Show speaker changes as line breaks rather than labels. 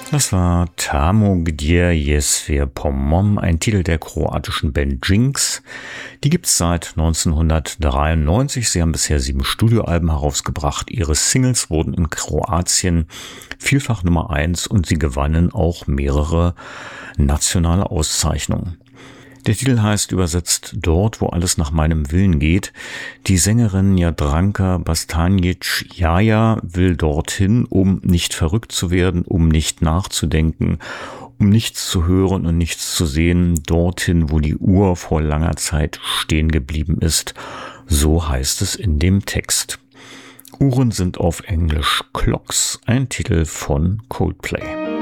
Das war Tamo gdje je sve po mom, ein Titel der kroatischen Band Jinx. Die gibt's seit 1993. Sie haben bisher 7 Studioalben herausgebracht. Ihre Singles wurden in Kroatien vielfach Nummer 1 und sie gewannen auch mehrere nationale Auszeichnungen. Der Titel heißt übersetzt Dort, wo alles nach meinem Willen geht. Die Sängerin Jadranka Bastanic-Jaja will dorthin, um nicht verrückt zu werden, um nicht nachzudenken, um nichts zu hören und nichts zu sehen, dorthin, wo die Uhr vor langer Zeit stehen geblieben ist. So heißt es in dem Text. Uhren sind auf Englisch Clocks, ein Titel von Coldplay.